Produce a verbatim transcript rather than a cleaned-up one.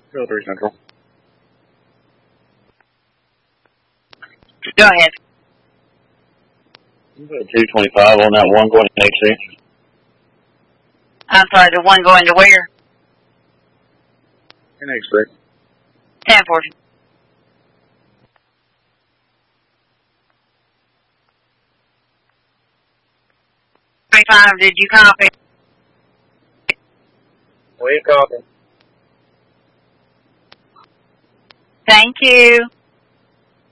zero three Central. Go ahead. You put two twenty-five on that one going to H C. I'm sorry, the one going to where? In H C. ten forty. twenty-five, did you copy? We copy. Thank you.